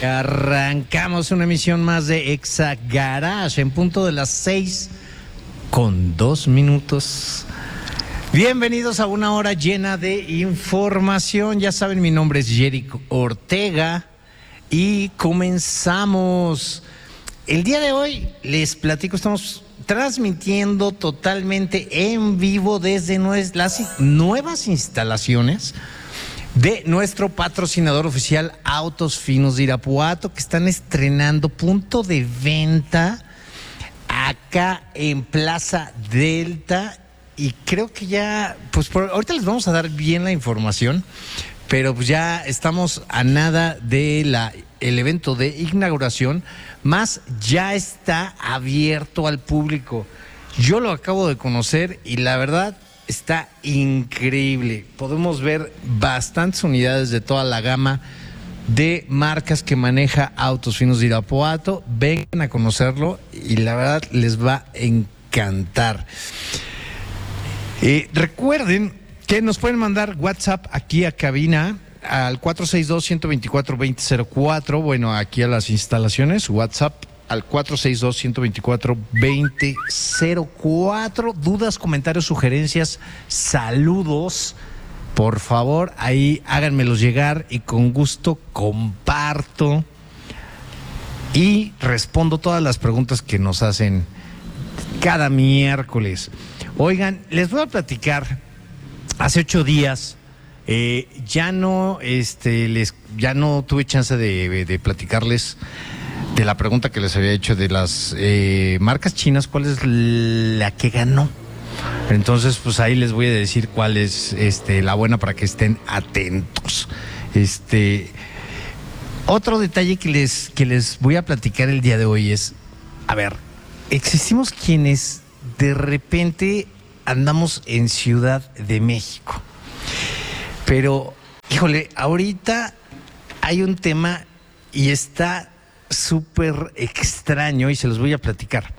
Arrancamos una emisión más de Exa Garage en punto de las 6:02. Bienvenidos a una hora llena de información. Ya saben, mi nombre es Jerick Ortega y comenzamos. El día de hoy les platico, estamos transmitiendo totalmente en vivo desde las nuevas instalaciones de nuestro patrocinador oficial Autos Finos de Irapuato, que están estrenando punto de venta acá en Plaza Delta. Y creo que ya, pues ahorita les vamos a dar bien la información, pero pues ya estamos a nada de el evento de inauguración, más ya está abierto al público. Yo lo acabo de conocer y la verdad está increíble. Podemos ver bastantes unidades de toda la gama de marcas que maneja Autos Finos de Irapuato. Vengan a conocerlo y la verdad les va a encantar. Recuerden que nos pueden mandar WhatsApp aquí a cabina al 462-124-2004. Bueno, aquí a las instalaciones, WhatsApp al 462-124-2004. Dudas, comentarios, sugerencias, saludos. Por favor, ahí háganmelos llegar y con gusto comparto y respondo todas las preguntas que nos hacen cada miércoles. Oigan, les voy a platicar. Hace 8 días ya no tuve chance de platicarles de la pregunta que les había hecho de las marcas chinas, cuál es la que ganó. Entonces, pues ahí les voy a decir cuál es la buena para que estén atentos. Otro detalle que les voy a platicar el día de hoy es, a ver, existimos quienes de repente andamos en Ciudad de México, pero híjole, ahorita hay un tema y está súper extraño y se los voy a platicar.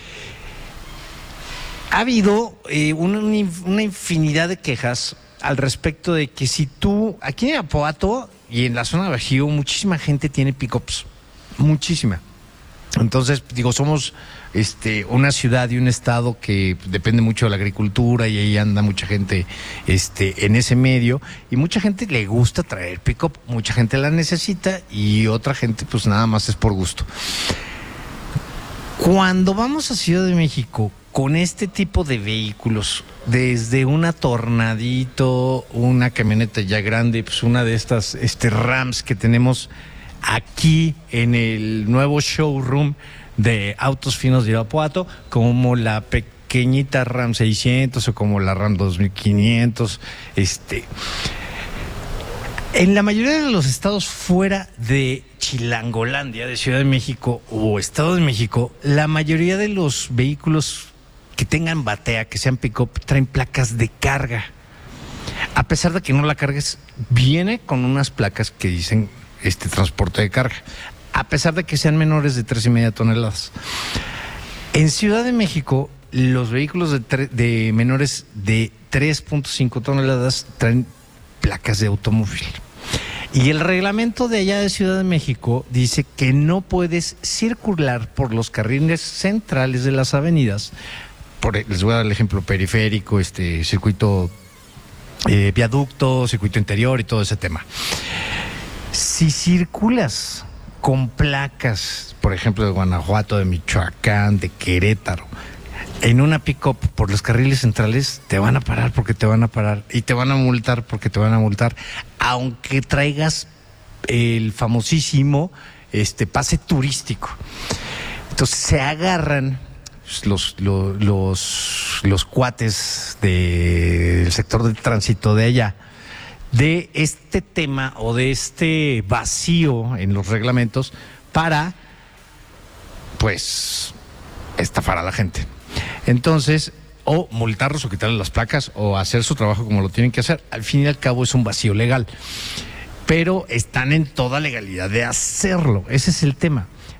Ha habido una infinidad de quejas al respecto de que si tú, aquí en Irapuato y en la zona de Bajío, muchísima gente tiene pick-ups, muchísima. Entonces, digo, somos una ciudad y un estado que depende mucho de la agricultura y ahí anda mucha gente en ese medio y mucha gente le gusta traer pick-up, mucha gente la necesita y otra gente pues nada más es por gusto. Cuando vamos a Ciudad de México con este tipo de vehículos, desde una Tornadito, una camioneta ya grande, pues una de estas Rams que tenemos aquí en el nuevo showroom de Autos Finos de Irapuato, como la pequeñita Ram 600 o como la Ram 2500. En la mayoría de los estados fuera de Chilangolandia, de Ciudad de México o Estado de México, la mayoría de los vehículos que tengan batea, que sean pick-up, traen placas de carga. A pesar de que no la cargues, viene con unas placas que dicen transporte de carga, a pesar de que sean menores de 3.5 toneladas. En Ciudad de México, los vehículos de menores de 3.5 toneladas traen placas de automóvil. Y el reglamento de allá de Ciudad de México dice que no puedes circular por los carriles centrales de las avenidas. Les voy a dar el ejemplo: periférico, circuito viaducto, circuito interior y todo ese tema. Si circulas con placas, por ejemplo, de Guanajuato, de Michoacán, de Querétaro, en una pick-up por los carriles centrales, te van a parar porque te van a parar y te van a multar porque te van a multar, aunque traigas el famosísimo pase turístico. Entonces se agarran los cuates del sector de tránsito de allá de este tema o de este vacío en los reglamentos para, pues, estafar a la gente. Entonces, o multarlos o quitarles las placas o hacer su trabajo como lo tienen que hacer. Al fin y al cabo es un vacío legal, pero están en toda legalidad de hacerlo. Ese es el tema.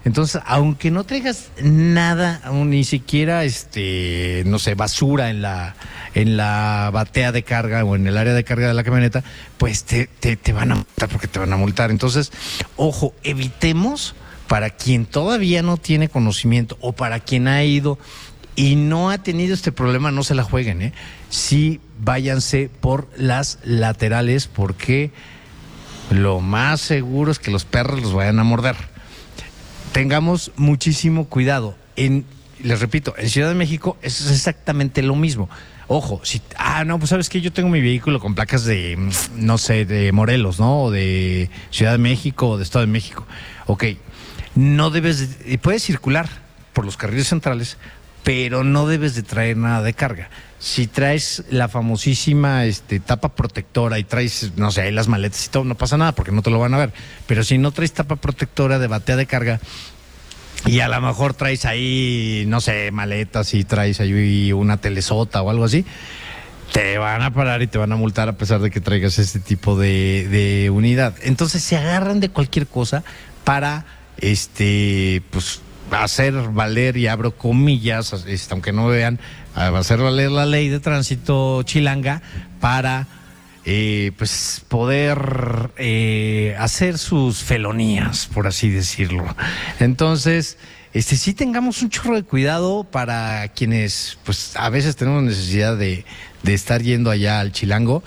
Entonces, aunque no traigas nada, ni siquiera, no sé, basura en la batea de carga o en el área de carga de la camioneta, pues te van a multar porque te van a multar. Entonces, ojo, evitemos, para quien todavía no tiene conocimiento o para quien ha ido y no ha tenido este problema, no se la jueguen, ¿eh? Sí, váyanse por las laterales, porque lo más seguro es que los perros los vayan a morder. Tengamos muchísimo cuidado. Les repito, en Ciudad de México es exactamente lo mismo. Ojo, pues sabes que yo tengo mi vehículo con placas de, no sé, de Morelos, ¿no? O de Ciudad de México o de Estado de México. Ok, no puedes circular por los carriles centrales, pero no debes de traer nada de carga. Si traes la famosísima tapa protectora y traes, no sé, ahí las maletas y todo, no pasa nada porque no te lo van a ver. Pero si no traes tapa protectora de batea de carga y a lo mejor traes ahí, no sé, maletas y traes ahí una telesota o algo así, te van a parar y te van a multar a pesar de que traigas este tipo de unidad. Entonces se agarran de cualquier cosa para, pues, hacer valer, y abro comillas, aunque no vean, hacer valer la ley de tránsito chilanga para pues poder hacer sus felonías, por así decirlo. Entonces, sí tengamos un chorro de cuidado para quienes pues a veces tenemos necesidad de estar yendo allá al chilango.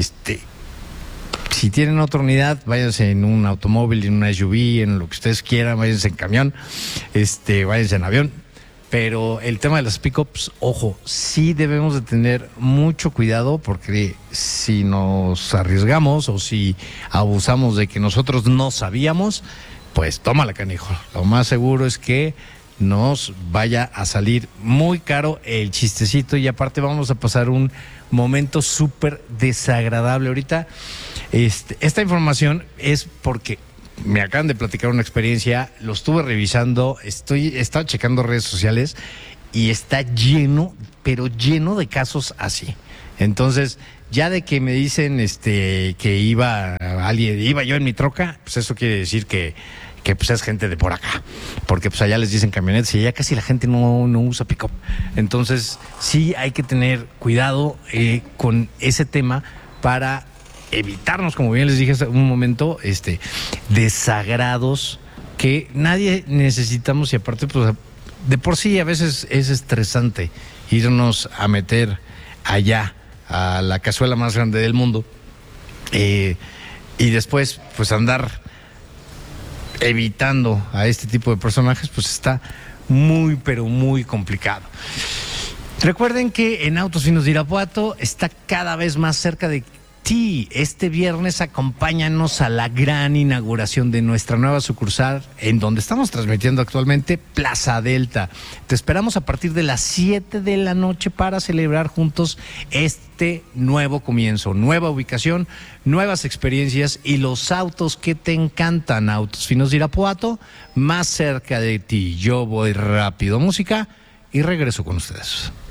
Si tienen otra unidad, váyanse en un automóvil, en una SUV, en lo que ustedes quieran, váyanse en camión, váyanse en avión. Pero el tema de las pick-ups, ojo, sí debemos de tener mucho cuidado, porque si nos arriesgamos o si abusamos de que nosotros no sabíamos, pues tómala, canijo. Lo más seguro es que nos vaya a salir muy caro el chistecito, y aparte vamos a pasar un momento súper desagradable. Ahorita, esta información es porque me acaban de platicar una experiencia, lo estuve revisando, estaba checando redes sociales y está lleno, pero lleno de casos así. Entonces, ya de que me dicen que iba yo en mi troca, pues eso quiere decir que pues es gente de por acá, porque pues allá les dicen camionetas y allá casi la gente no usa pick-up. Entonces sí hay que tener cuidado con ese tema para evitarnos, como bien les dije hace un momento, desagrados que nadie necesitamos. Y aparte, pues de por sí a veces es estresante irnos a meter allá a la cazuela más grande del mundo, y después pues andar evitando a este tipo de personajes, pues está muy, pero muy complicado. Recuerden que en Autos Finos de Irapuato está cada vez más cerca de ti. Este viernes acompáñanos a la gran inauguración de nuestra nueva sucursal, en donde estamos transmitiendo actualmente, Plaza Delta. Te esperamos a partir de las 7 de la noche para celebrar juntos este nuevo comienzo, nueva ubicación, nuevas experiencias y los autos que te encantan. Autos Finos de Irapuato, más cerca de ti. Yo voy rápido. Música y regreso con ustedes.